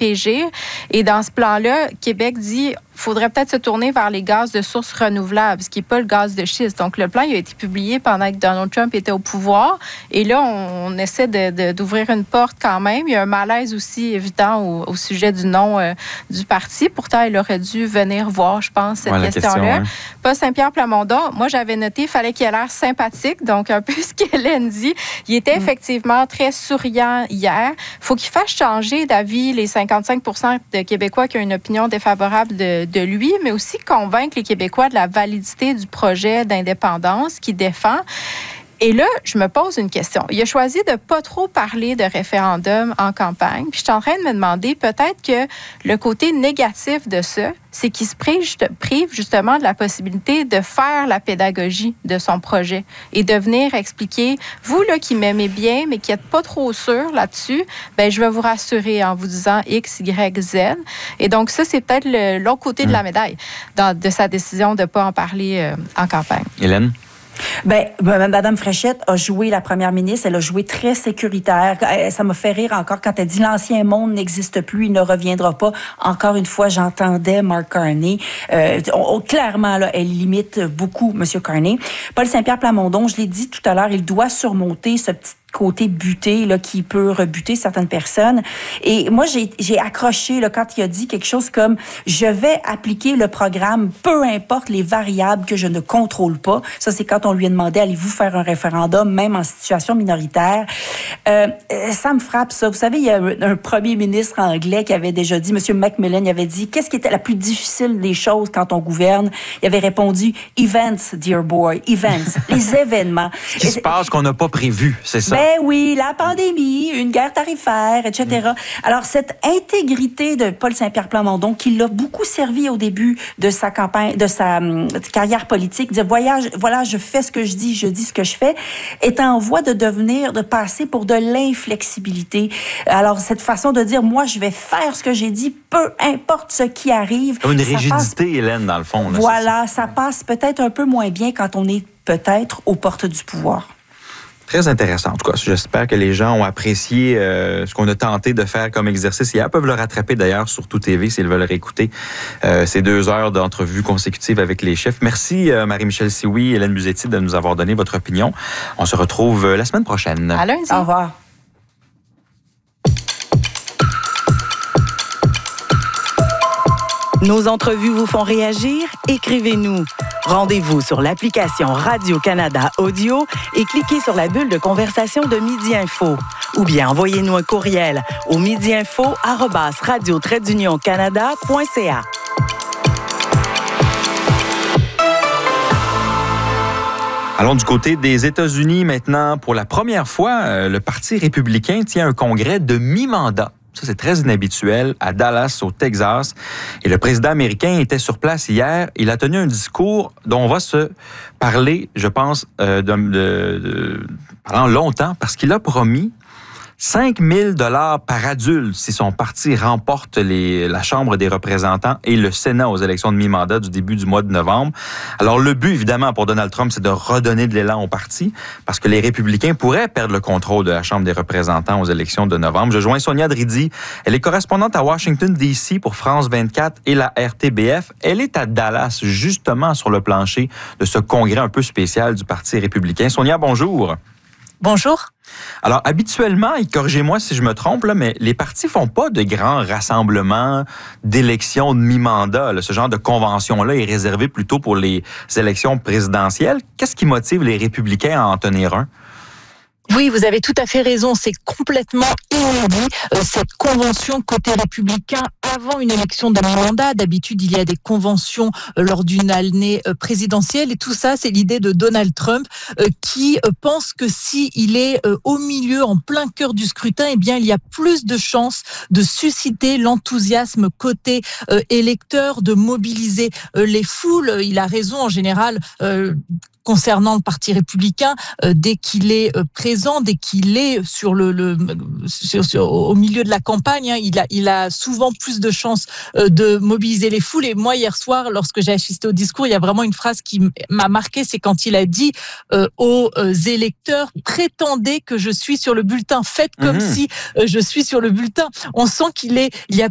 PG. Et dans ce plan-là, Québec dit faudrait peut-être se tourner vers les gaz de sources renouvelables, ce qui n'est pas le gaz de schiste. Donc, le plan il a été publié pendant que Donald Trump était au pouvoir. Et là, on essaie d'ouvrir une porte quand même. Il y a un malaise aussi évident au sujet du nom du parti. Pourtant, il aurait dû venir voir, je pense, cette question-là. Paul Saint-Pierre Plamondon, moi, j'avais noté, il fallait qu'il ait l'air sympathique. Donc, un peu ce qu'Hélène dit. Il était effectivement très souriant hier. Il faut qu'il fasse changer d'avis les 55 % de Québécois qui ont une opinion défavorable de lui, mais aussi convaincre les Québécois de la validité du projet d'indépendance qu'il défend. Et là, je me pose une question. Il a choisi de ne pas trop parler de référendum en campagne. Puis je suis en train de me demander peut-être que le côté négatif de ça, c'est qu'il se prive justement de la possibilité de faire la pédagogie de son projet et de venir expliquer, vous là qui m'aimez bien, mais qui n'êtes pas trop sûr là-dessus, ben je vais vous rassurer en vous disant X, Y, Z. Et donc ça, c'est peut-être l'autre côté de la médaille de sa décision de ne pas en parler en campagne. Hélène? Mme Fréchette a joué la première ministre, elle a joué très sécuritaire. Ça m'a fait rire encore quand elle dit l'ancien monde n'existe plus, il ne reviendra pas. Encore une fois, j'entendais Mark Carney. Clairement, là, elle limite beaucoup M. Carney. Paul Saint-Pierre Plamondon, je l'ai dit tout à l'heure, il doit surmonter ce petit côté buté là, qui peut rebuter certaines personnes. Et moi, j'ai accroché là, quand il a dit quelque chose comme « Je vais appliquer le programme, peu importe les variables que je ne contrôle pas ». Ça, c'est quand on lui a demandé « Allez-vous faire un référendum, même en situation minoritaire ?» Ça me frappe, ça. Vous savez, il y a un premier ministre anglais qui avait déjà dit, M. Macmillan, il avait dit « Qu'est-ce qui était la plus difficile des choses quand on gouverne? » Il avait répondu « Events, dear boy, events. » Les événements. Ce qui se passe qu'on n'a pas prévu, c'est ça? Ben oui, la pandémie, une guerre tarifaire, etc. Alors, cette intégrité de Paul Saint-Pierre Plamondon, qui l'a beaucoup servi au début de sa campagne, de sa carrière politique, dire voilà, je fais ce que je dis ce que je fais, est en voie de passer pour de l'inflexibilité. Alors, cette façon de dire, moi, je vais faire ce que j'ai dit, peu importe ce qui arrive. Comme une rigidité, Hélène, dans le fond. Là, voilà, ça passe peut-être un peu moins bien quand on est peut-être aux portes du pouvoir. Très intéressant. En tout cas, j'espère que les gens ont apprécié ce qu'on a tenté de faire comme exercice hier. Ils peuvent le rattraper d'ailleurs sur Tout TV s'ils veulent réécouter ces 2 heures d'entrevue consécutive avec les chefs. Merci Marie-Michel Sioui et Hélène Musetti de nous avoir donné votre opinion. On se retrouve la semaine prochaine. À lundi. Au revoir. Nos entrevues vous font réagir? Écrivez-nous. Rendez-vous sur l'application Radio-Canada Audio et cliquez sur la bulle de conversation de Midi Info. Ou bien envoyez-nous un courriel au midiinfo@radio-canada.ca. Allons du côté des États-Unis maintenant. Pour la première fois, le Parti républicain tient un congrès de mi-mandat. Ça, c'est très inhabituel, à Dallas, au Texas. Et le président américain était sur place hier. Il a tenu un discours dont on va se parler, je pense, pendant longtemps, parce qu'il a promis 5 000 $ par adulte si son parti remporte la Chambre des représentants et le Sénat aux élections de mi-mandat du début du mois de novembre. Alors, le but, évidemment, pour Donald Trump, c'est de redonner de l'élan au parti parce que les républicains pourraient perdre le contrôle de la Chambre des représentants aux élections de novembre. Je joins Sonia Dridi. Elle est correspondante à Washington, D.C. pour France 24 et la RTBF. Elle est à Dallas, justement, sur le plancher de ce congrès un peu spécial du Parti républicain. Sonia, bonjour. Bonjour. Alors, habituellement, et corrigez-moi si je me trompe, là, mais les partis font pas de grands rassemblements d'élections de mi-mandat. Là. Ce genre de convention-là est réservé plutôt pour les élections présidentielles. Qu'est-ce qui motive les républicains à en tenir un? Oui, vous avez tout à fait raison. C'est complètement inédit, cette convention côté républicain avant une élection de mi-mandat. D'habitude, il y a des conventions lors d'une année présidentielle. Et tout ça, c'est l'idée de Donald Trump qui pense que s'il est au milieu, en plein cœur du scrutin, eh bien, il y a plus de chances de susciter l'enthousiasme côté électeur, de mobiliser les foules. Il a raison, en général, concernant le Parti républicain, dès qu'il est présent, dès qu'il est au milieu de la campagne, hein, il a souvent plus de chances de mobiliser les foules. Et moi, hier soir, lorsque j'ai assisté au discours, il y a vraiment une phrase qui m'a marquée, c'est quand il a dit aux électeurs, prétendez que je suis sur le bulletin, faites comme si je suis sur le bulletin. On sent il y a